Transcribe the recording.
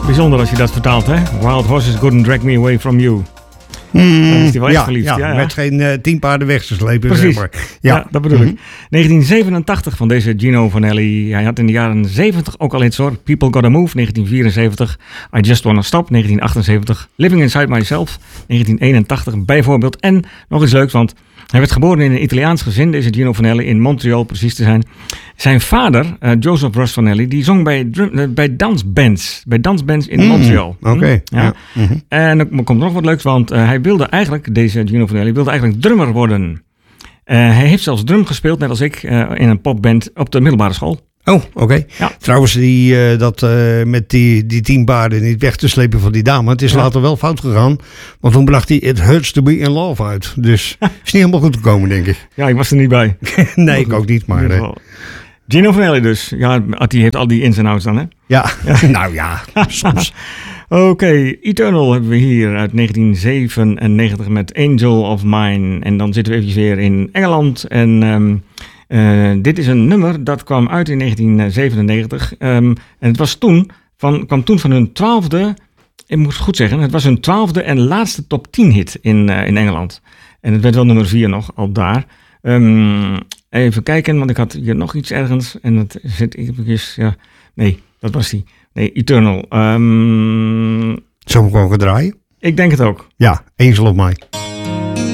Bijzonder als je dat vertaalt, hè? Wild horses couldn't drag me away from you. Dan is hij wel echt verliefd. Ja, met geen 10 paarden weg te slepen. Precies, zeg maar. ja, dat bedoel ik. 1987 van deze Gino Vanelli. Hij had in de jaren 70 ook al hits hoor. People Gotta Move, 1974. I Just Wanna Stop, 1978. Living Inside Myself, 1981 bijvoorbeeld. En nog iets leuks, want hij werd geboren in een Italiaans gezin, deze Gino Vanelli, in Montreal precies te zijn. Zijn vader, Joseph Ross Vanelli, die zong bij dansbands in Montreal. Oké. Ja. En er komt nog wat leuks, want hij wilde eigenlijk, deze Gino Vanelli, wilde eigenlijk drummer worden. Hij heeft zelfs drum gespeeld, net als ik, in een popband op de middelbare school. Oh, oké. Ja. Trouwens, met die 10 paarden niet weg te slepen van die dame. Het is later wel fout gegaan. Want toen bracht hij It Hurts to Be in Love uit. Dus is niet helemaal goed gekomen, denk ik. Ja, ik was er niet bij. Nee, ik ook niet. Maar Gino Vanelli dus. Ja, die heeft al die ins en outs dan, hè? ja. Nou ja, soms. Oké, Eternal hebben we hier uit 1997 met Angel of Mine. En dan zitten we eventjes weer in Engeland. En dit is een nummer dat kwam uit in 1997. En het was kwam toen van hun 12e, ik moet het goed zeggen, het was hun 12e en laatste top 10 hit in Engeland. En het werd wel nummer 4 nog, al daar. Even kijken, want ik had hier nog iets ergens. En dat zit eventjes, ja, nee, dat was die. Nee, Eternal. Zullen we gewoon gaan draaien? Ik denk het ook. Ja, Angel of Mine.